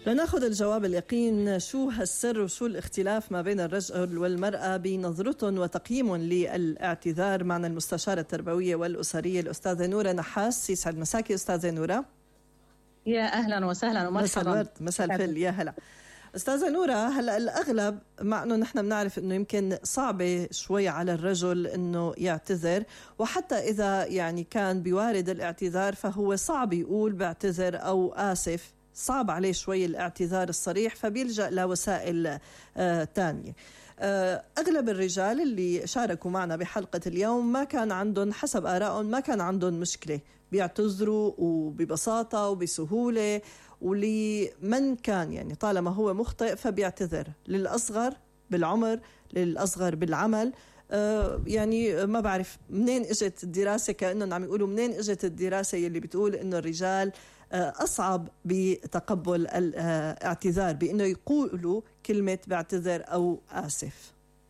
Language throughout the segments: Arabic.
لنأخذ الجواب اليقين، شو هالسر وشو الاختلاف ما بين الرجل والمرأة بنظرتهم وتقييمهم للاعتذار؟ معنا المستشارة التربوية والأسرية الأستاذة نورة نحاس. يسعد مساكي أستاذة نورة. يا أهلا وسهلا ومرحبا. مساء الورد، مساء الفل، يا هلا. أستاذة نورة، هلأ الأغلب مع أنه نحن بنعرف أنه يمكن صعبة شوي على الرجل أنه يعتذر، وحتى إذا يعني كان بوارد الاعتذار فهو صعب يقول بعتذر أو آسف، صعب عليه شوي الاعتذار الصريح، فبيلجأ لوسائل تانية. أغلب الرجال اللي شاركوا معنا بحلقة اليوم ما كان عندهم، حسب آرائهم، ما كان عندهم مشكلة، بيعتذروا وببساطة وبسهولة، ولمن كان يعني طالما هو مخطئ فبيعتذر، للأصغر بالعمر، للأصغر بالعمل. يعني ما بعرف منين اجت الدراسة، كأنهم عم يقولوا منين اجت الدراسة اللي بتقول انه الرجال أصعب بتقبل الاعتذار، بأنه يقولوا كلمة بعتذر أو آسف.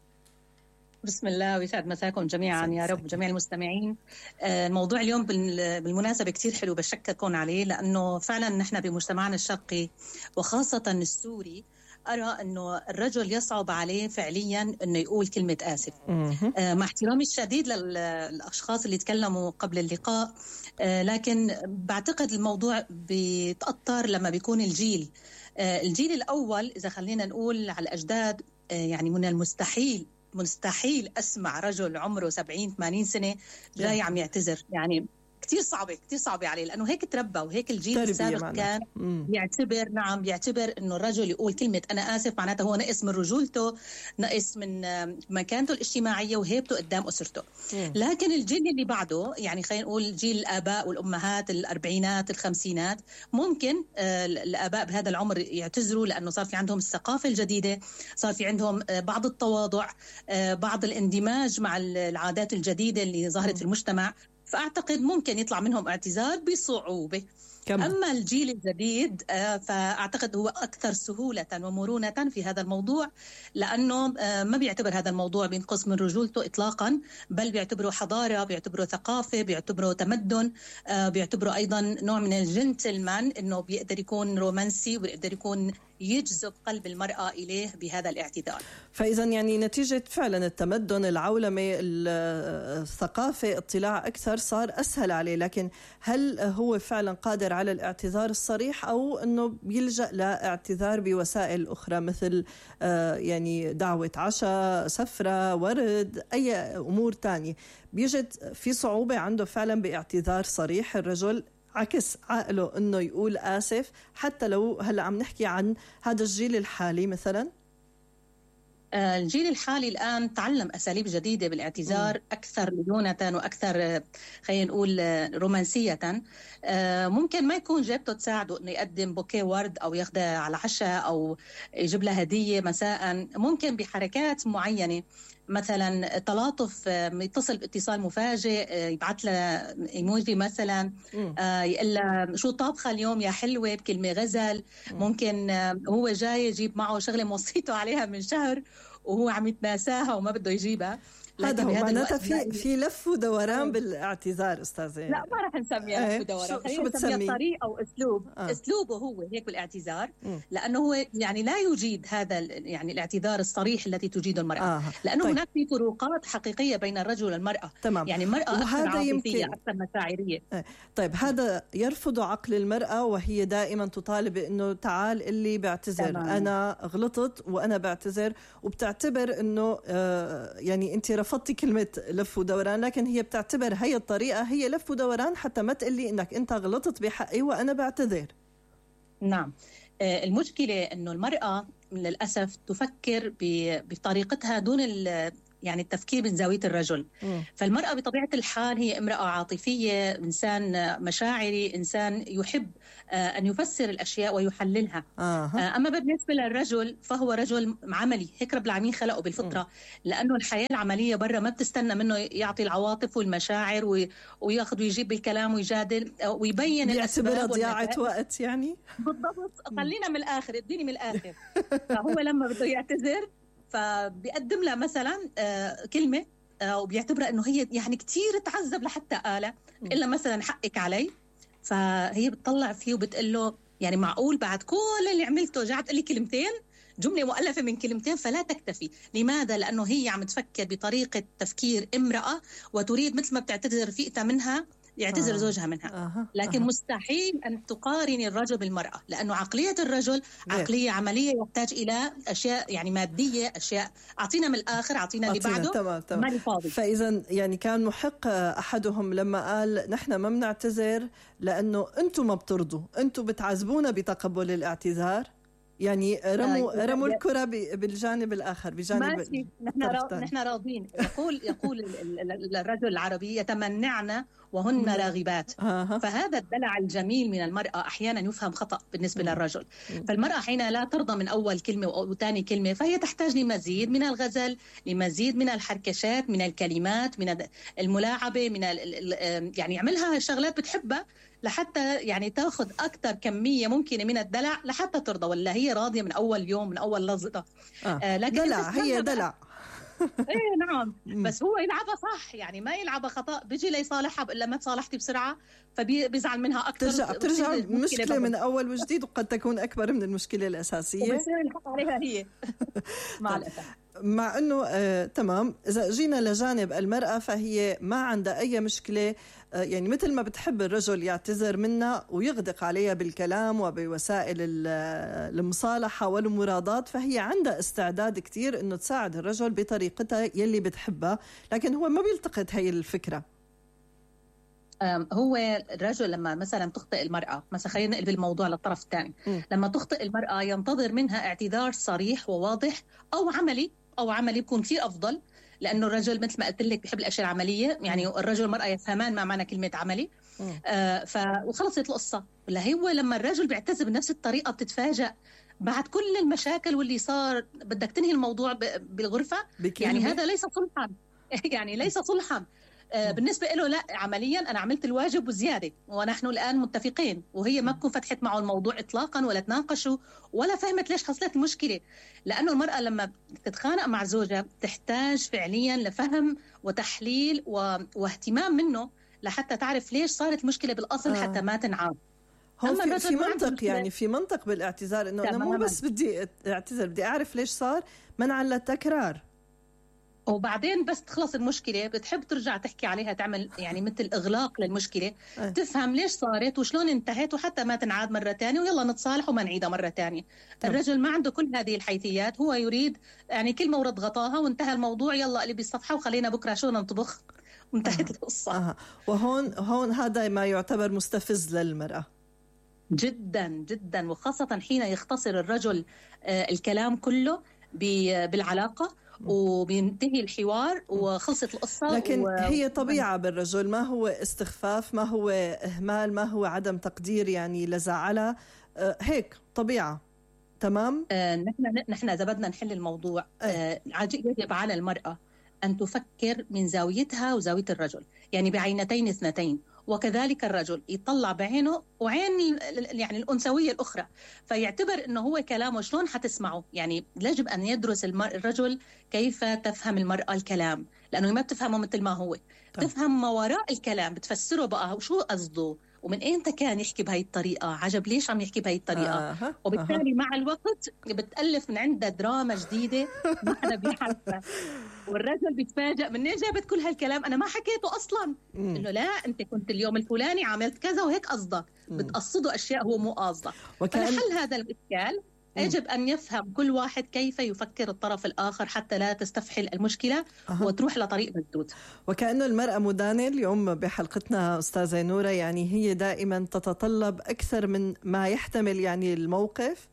بسم الله ويسعد مساكم جميعا يا رب، جميع المستمعين. الموضوع اليوم بالمناسبة كتير حلو، بشكركم عليه، لأنه فعلا نحن بمجتمعنا الشرقي وخاصة السوري أرى أنه الرجل يصعب عليه فعليا أنه يقول كلمة آسف. مع احترامي الشديد للأشخاص اللي تكلموا قبل اللقاء، لكن بعتقد الموضوع بيتأثر لما بيكون الجيل الأول، إذا خلينا نقول على الأجداد، يعني من مستحيل أسمع رجل عمره 70-80 سنة جاي عم يعتذر. يعني كتير صعبة عليه، لأنه هيك تربى وهيك الجيل السابق كان بيعتبر إنه الرجل يقول كلمة أنا آسف معناته هو نقص من رجولته، نقص من مكانته الاجتماعية وهيبته قدام أسرته. لكن الجيل اللي بعده، يعني خلينا نقول جيل الآباء والأمهات، الأربعينات الخمسينات، ممكن الآباء بهذا العمر يعتذروا، لأنه صار في عندهم الثقافة الجديدة، صار في عندهم بعض التواضع، بعض الاندماج مع العادات الجديدة اللي ظهرت في المجتمع. فأعتقد ممكن يطلع منهم اعتذار بصعوبة. أما الجيل الجديد فأعتقد هو أكثر سهولة ومرونة في هذا الموضوع، لأنه ما بيعتبر هذا الموضوع بينقص من رجولته إطلاقا، بل بيعتبره حضارة، بيعتبره ثقافة، بيعتبره تمدن، بيعتبره أيضا نوع من الجنتلمان، إنه بيقدر يكون رومانسي وبيقدر يكون يجذب قلب المرأة إليه بهذا الاعتذار. فإذا يعني نتيجة فعلا التمدن، العولمة، الثقافة، اطلاع أكثر، صار أسهل عليه. لكن هل هو فعلا قادر على الاعتذار الصريح، أو أنه بيلجأ لاعتذار بوسائل أخرى مثل يعني دعوة عشاء، سفرة، ورد، أي أمور تانية؟ بيجد في صعوبة عنده فعلا باعتذار صريح الرجل، عكس عقله انه يقول آسف، حتى لو هلا عم نحكي عن هذا الجيل الحالي مثلا. الجيل الحالي الآن تعلم أساليب جديدة بالاعتذار، أكثر ليونة وأكثر خلينا نقول رومانسية. ممكن ما يكون جابته تساعده إنه يقدم بوكيه ورد أو ياخدها على عشاء أو يجيب لها هدية مساء، ممكن بحركات معينة، مثلا تلاطف، يتصل باتصال مفاجئ، يبعث لها ايموجي مثلا، يقول لها شو طابخه اليوم يا حلوه بكلمه غزل. ممكن هو جاي يجيب معه شغله موصيته عليها من شهر وهو عم يتناساها وما بده يجيبها. هذا هو معناتها في لف ودوران بالاعتذار أستاذة. لا، ما راح نسميها لف ودوران، خلينا نسميها طريقة أو أسلوب. أسلوبه هو هيك بالاعتذار، لأنه هو يعني لا يجيد هذا يعني الاعتذار الصريح التي تجيده المرأة. لأنه هناك في فروقات حقيقية بين الرجل والمرأة. تمام. يعني المرأة أكثر عاطفية، أكثر مشاعرية. طيب هذا يرفض عقل المرأة، وهي دائما تطالب إنه تعال اللي بعتذر. تمام. أنا غلطت وأنا بعتذر، وبتعتبر إنه يعني أنت رفضتي كلمة لف ودوران، لكن هي بتعتبر هي الطريقة هي لف ودوران حتى ما تقلي إنك أنت غلطت بحقي وأنا بعتذر. نعم. المشكلة إنه المرأة للأسف تفكر بطريقتها دون يعني التفكير من زاوية الرجل. فالمرأة بطبيعة الحال هي امرأة عاطفية، إنسان مشاعري، إنسان يحب أن يفسر الأشياء ويحللها. أما بالنسبة للرجل فهو رجل عملي، هيك رب العالمين خلقه بالفطرة، لأنه الحياة العملية برا ما بتستنى منه يعطي العواطف والمشاعر وياخذ ويجيب بالكلام ويجادل ويبين الأسباب. ضياعة وقت يعني. بالضبط. خلينا من الآخر، اديني من الآخر. فهو لما بده يعتذر فبيقدم لها مثلا كلمة وبيعتبرها انه هي يعني كتير تعذب لحتى قالها، الا مثلا حقك علي. فهي بتطلع فيه وبتقول له يعني معقول بعد كل اللي عملته رجعت تقول لي كلمتين، جملة مؤلفة من كلمتين؟ فلا تكتفي. لماذا؟ لأنه هي عم تفكر بطريقة تفكير امرأة، وتريد مثل ما بتعتذر رفيقتها منها يعتذر زوجها منها. لكن مستحيل أن تقارن الرجل بالمرأة، لأنه عقلية الرجل عقلية عملية، يحتاج إلى أشياء يعني مادية، أشياء أعطينا من الآخر، أعطينا اللي بعده. تمام. فإذا يعني كان محق أحدهم لما قال نحن ما بنعتذر لأنه أنتم ما بترضوا، أنتم بتعذبونا بتقبل الاعتذار. يعني رموا الكرة بالجانب الآخر، بجانب نحن راضين. يقول الرجل العربي يتمنعن وهن راغبات. فهذا الدلع الجميل من المرأة أحيانا يفهم خطأ بالنسبة للرجل. فالمرأة حين لا ترضى من أول كلمة وثاني كلمة، فهي تحتاج لمزيد من الغزل، لمزيد من الحركشات، من الكلمات، من الملاعبة، من يعني يعملها شغلات بتحبها لحتى يعني تاخذ أكثر كمية ممكنة من الدلع لحتى ترضى. ولا هي راضية من أول يوم، من أول لحظة. لكن دلع، هي دلع. ايه نعم. بس هو يلعبها صح، يعني ما يلعبها خطأ. بيجي ليصالحها إلا ما تصالحتي بسرعة، فبيزعل منها أكثر. بترجع مشكلة من أول وجديد، وقد تكون أكبر من المشكلة الأساسية، وبصير الحق عليها هي. مع الأسف. مع أنه تمام، إذا جينا لجانب المرأة فهي ما عندها أي مشكلة، يعني مثل ما بتحب الرجل يعتذر منها ويغدق عليها بالكلام وبوسائل المصالحة والمراضات، فهي عندها استعداد كتير أنه تساعد الرجل بطريقتها يلي بتحبها. لكن هو ما بيلتقط هاي الفكرة. هو الرجل لما مثلا تخطئ المرأة، مثلا خلينا نقلب الموضوع للطرف الثاني، لما تخطئ المرأة ينتظر منها اعتذار صريح وواضح أو عملي بيكون كثير أفضل، لأنه الرجل مثل ما قلت لك بيحب الأشياء العملية. يعني الرجل والمرأة يفهمان ما معنى كلمة عملي. وخلصت القصة. ولا هو لما الرجل بيعتذر بنفس الطريقة بتتفاجأ بعد كل المشاكل واللي صار بدك تنهي الموضوع بالغرفة. يعني هذا ليس صلحا. يعني ليس صلحا. بالنسبة له لا، عمليا أنا عملت الواجب وزيادة ونحن الآن متفقين، وهي ما تكون فتحت معه الموضوع إطلاقا ولا تناقشوا ولا فهمت ليش حصلت المشكلة. لأنه المرأة لما تتخانق مع زوجها تحتاج فعليا لفهم وتحليل واهتمام منه لحتى تعرف ليش صارت المشكلة بالأصل حتى ما تنعاد. هون في منطق، يعني في منطق بالاعتذار، إنه أنا مو بس بدي أعتذر، بدي أعرف ليش صار منعا للتكرار. وبعدين بس تخلص المشكلة بتحب ترجع تحكي عليها، تعمل يعني مثل إغلاق للمشكلة، تفهم ليش صارت وشلون انتهت وحتى ما تنعاد مرة تانية، ويلا نتصالح وما نعيدها مرة تانية. الرجل ما عنده كل هذه الحيثيات، هو يريد يعني كلمة ورد غطاها وانتهى الموضوع، يلا قلبي الصفحة وخلينا بكرة شو نطبخ وانتهت القصة. وهون هذا ما يعتبر مستفز للمرأة جدا جدا، وخاصة حين يختصر الرجل الكلام كله بالعلاقة وبينتهي الحيوار وخلصت القصة. لكن هي طبيعة بالرجل، ما هو استخفاف، ما هو إهمال، ما هو عدم تقدير يعني لزعلها، هيك طبيعة. تمام. نحن إذا بدنا نحل الموضوع يجب على المرأة أن تفكر من زاويتها وزاوية الرجل، يعني بعينتين اثنتين، وكذلك الرجل يطلع بعينه وعين يعني الأنثوية الأخرى، فيعتبر أنه هو كلامه شلون حتسمعه. يعني يجب أن يدرس الرجل كيف تفهم المرأة الكلام، لأنه ما بتفهمه مثل ما هو. تفهم ما وراء الكلام، بتفسره بقى وشو قصده ومن أنت كان يحكي بهاي الطريقة، عجب ليش عم يحكي بهاي الطريقة. وبالتالي مع الوقت بتألف من عنده دراما جديدة ما حدا بيحسها، والرجل بيتفاجأ من ايه جابت كل هالكلام، انا ما حكيته اصلا. انه لا، انت كنت اليوم الفلاني عملت كذا وهيك قصدك، بتقصده اشياء هو مو قصده. فلحل هذا الاشكال يجب ان يفهم كل واحد كيف يفكر الطرف الاخر حتى لا تستفحل المشكله وتروح لطريق مسدود. وكأنه المرأة مدانة اليوم بحلقتنا أستاذة نورة، يعني هي دائما تتطلب أكثر من ما يحتمل يعني الموقف.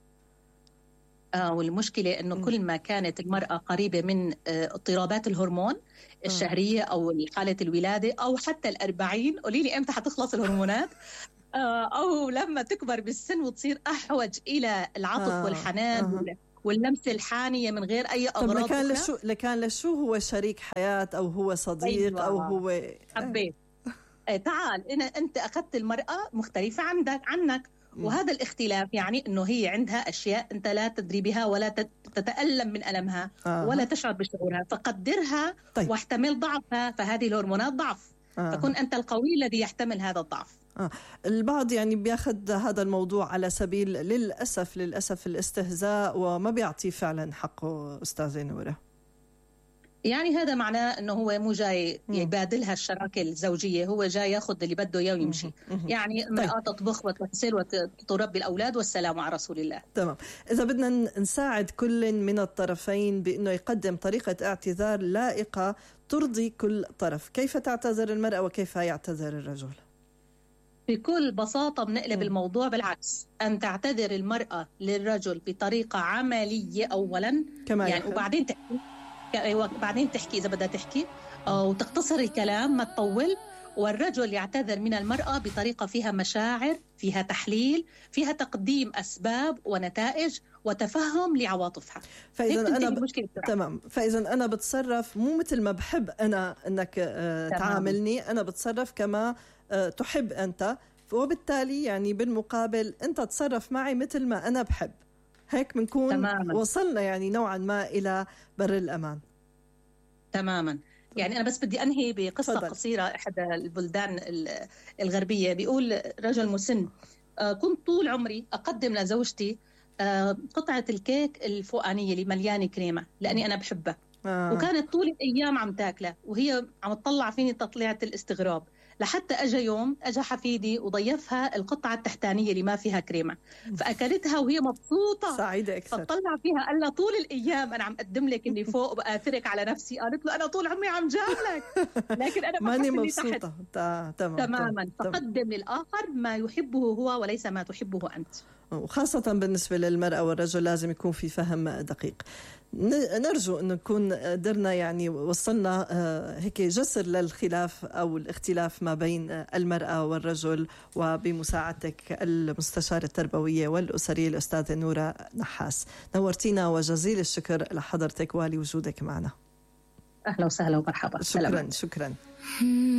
والمشكلة أنه كل ما كانت المرأة قريبة من اضطرابات الهرمون الشهرية أو حالة الولادة أو حتى 40، قولي لي إمتى حتخلص الهرمونات، أو لما تكبر بالسن وتصير أحوج إلى العطف والحنان واللمسة الحانية من غير أي أغراض. طب لكان لشو هو شريك حياة أو هو صديق أو هو حبيت تعال أنت أخذت المرأة مختلفة عنك، وهذا الاختلاف يعني أنه هي عندها أشياء أنت لا تدري بها ولا تتألم من ألمها ولا تشعر بشعورها، فقدرها واحتمل ضعفها، فهذه الهرمونات ضعف، فكن أنت القوي الذي يحتمل هذا الضعف. البعض يعني بياخذ هذا الموضوع على سبيل للأسف الاستهزاء وما بيعطي فعلا حقه أستاذة نورة. يعني هذا معناه انه هو مو جاي يبادلها الشراكه الزوجيه، هو جاي ياخذ اللي بده اياه ويمشي. يعني امراه تطبخ وتغسل وتربي الاولاد والسلام على رسول الله. تمام. اذا بدنا نساعد كل من الطرفين بانه يقدم طريقه اعتذار لائقه ترضي كل طرف، كيف تعتذر المراه وكيف يعتذر الرجل؟ بكل بساطة بنقلب الموضوع بالعكس، أن تعتذر المرأة للرجل بطريقة عملية أولا كما يعني، وبعدين تحكي إذا بدها تحكي وتختصر الكلام ما تطول، والرجل يعتذر من المرأة بطريقة فيها مشاعر، فيها تحليل، فيها تقديم أسباب ونتائج وتفهم لعواطفها. فإذا أنا تمام. فإذا أنا بتصرف مو مثل ما بحب أنا أنك تعاملني، أنا بتصرف كما تحب أنت، وبالتالي يعني بالمقابل أنت تصرف معي مثل ما أنا بحب. هيك بنكون وصلنا يعني نوعا ما إلى بر الأمان. تماما. يعني أنا بس بدي أنهي بقصة قصيرة. أحد البلدان الغربية بيقول رجل مسن: كنت طول عمري أقدم لزوجتي قطعة الكيك الفوقانية اللي مليانة كريمة لأني أنا بحبها. وكانت طول الأيام عم تاكلها وهي عم تطلع فيني تطليعة الاستغراب، لحتى أجا حفيدي وضيفها القطعة التحتانية اللي ما فيها كريمة، فأكلتها وهي مبسوطة سعيدة أكثر. فطلع فيها قال لها: طول الأيام أنا عم أقدم لك اللي فوق وبآثرك على نفسي. قالت له: أنا طول عمري عم جاملك لكن أنا ماني مبسوطة. تماما. فقدم للآخر ما يحبه هو وليس ما تحبه أنت. وخاصة بالنسبة للمرأة والرجل لازم يكون في فهم دقيق. نرجو أن نكون قدرنا يعني وصلنا هيك جسر للخلاف أو الاختلاف ما بين المرأة والرجل، وبمساعدتك المستشارة التربوية والأسرية الأستاذة نورة نحاس. نورتينا وجزيل الشكر لحضرتك ولوجودك معنا. أهلا وسهلا ومرحبا. شكرا.